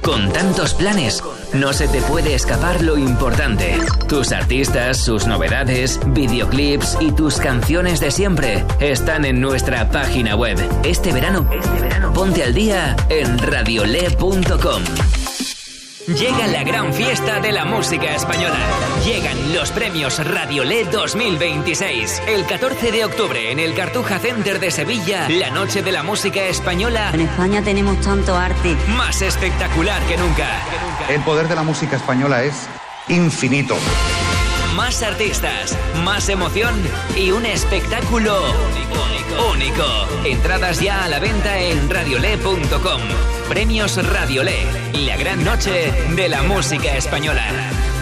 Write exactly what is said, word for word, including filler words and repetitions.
Con tantos planes, no se te puede escapar lo importante. Tus artistas, sus novedades, videoclips y tus canciones de siempre están en nuestra página web. Este verano, este verano, ponte al día en radiole punto com. Llega la gran fiesta de la música española. Llegan los premios Radiolé dos mil veintiséis. El catorce de octubre en el Cartuja Center de Sevilla, la noche de la música española. En España tenemos tanto arte. Más espectacular que nunca. El poder de la música española es infinito. Más artistas, más emoción y un espectáculo único. único. Entradas ya a la venta en radiolé punto com. Premios Radiolé, la gran noche de la música española.